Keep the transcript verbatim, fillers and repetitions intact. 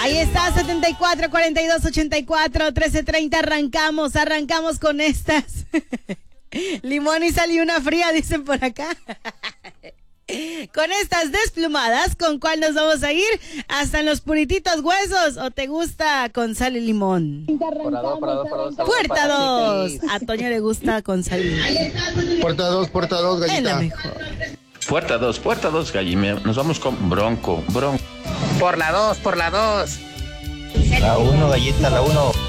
Ahí está, setenta y cuatro, cuarenta y dos, ochenta y cuatro, trece treinta. Arrancamos, arrancamos con estas. Limón y sal y una fría, dicen por acá. Con estas desplumadas, ¿con cuál nos vamos a ir? ¿Hasta en los purititos huesos o te gusta con sal y limón? Por la dos, por la dos, por la dos. Puerta dos. A Toño le gusta con sal y limón. Puerta dos, puerta dos, Es la gallita. mejor. Puerta dos, puerta dos, gallime. Nos vamos con Bronco, Bronco. Por la dos, por la dos. La uno, gallita, la uno.